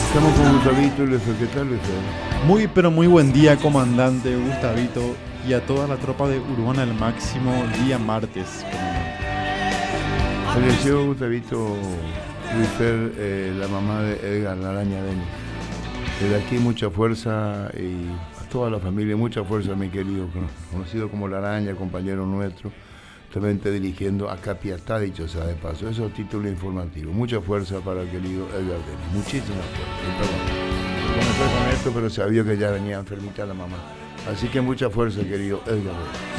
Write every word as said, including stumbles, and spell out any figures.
Estamos con Gustavito y Luis. ¿Qué tal, Luis? Muy, pero muy buen día, comandante Gustavito, y a toda la tropa de Urbana al máximo, día martes, comandante. Falleció Gustavito Luifer, eh, la mamá de Edgar La Araña Denis. Desde aquí mucha fuerza y a toda la familia, mucha fuerza, mi querido, conocido como La Araña, compañero nuestro, actualmente dirigiendo a Capiatá, dicho sea de paso. Eso es título informativo. Mucha fuerza para el querido Edgar Denis. Muchísima fuerza. Perdón. Comencé con esto, pero sabía que ya venía enfermita la mamá. Así que mucha fuerza, querido Edgar Denis.